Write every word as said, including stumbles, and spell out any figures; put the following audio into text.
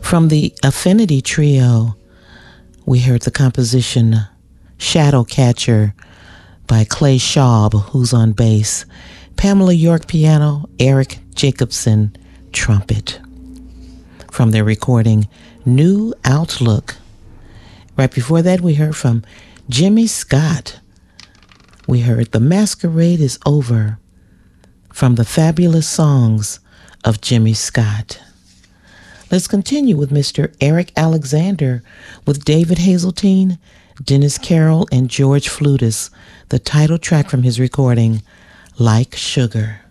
From the Affinity Trio, we heard the composition Shadow Catcher by Clay Schaub, who's on bass, Pamela York piano, Eric Jacobson trumpet. From their recording New Outlook. Right before that, we heard from Jimmy Scott. We heard The Masquerade is Over from the fabulous songs of Jimmy Scott. Let's continue with Mister Eric Alexander with David Hazeltine, Dennis Carroll, and George Flutis, the title track from his recording, Like Sugar.